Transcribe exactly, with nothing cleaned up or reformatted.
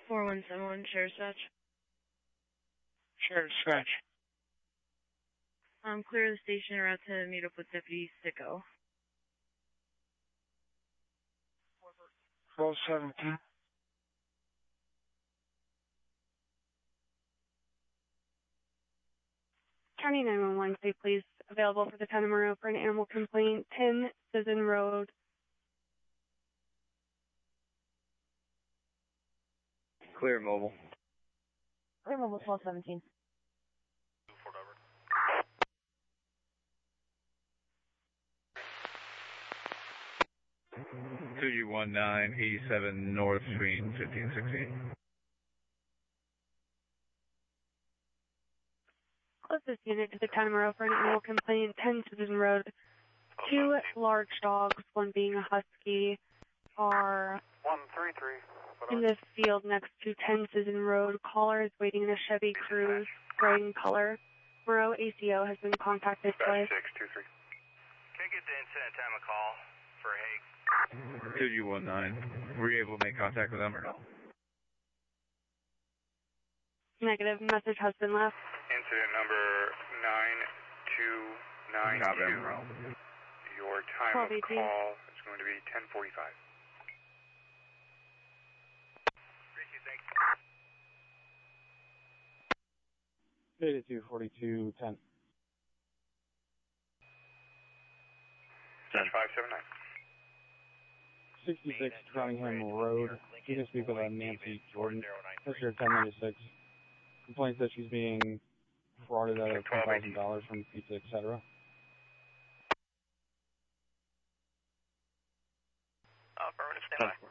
four one seven one, Sheriff Dispatch. Sheriff Dispatch. Um, clear the station and route to meet up with Deputy Sicko. twelve seventeen. County nine one one, say please, available for the town of Monroe for an animal complaint, ten Sisson Road. Clear mobile. Clear mobile twelve seventeen. two G one nine eighty-seven North Street, fifteen sixteen. Closest unit to the town of Monroe for an animal complaint, ten Sisson Road. Two large dogs, one being a husky, are one three three. in the field next to ten Sisson Road. Caller is waiting in a Chevy Cruze, gray in color. Monroe A C O has been contacted twice. six two three. Can I get the incident time of call for Hague? two G one nine. Were you able to make contact with them or no? Negative. Message has been left. Incident number nine two nine Copy, two. Monroe. Your time twelve of eighteen. call is going to be ten forty-five. Appreciate it, thanks. Data two forty-two ten. Dash five seven nine. sixty-six Cunningham Road. You can speak with uh, Nancy Jordan. Picture ten ninety-six. Complains that she's being frauded out of ten thousand dollars from pizza, et cetera. Affirmative, stand by.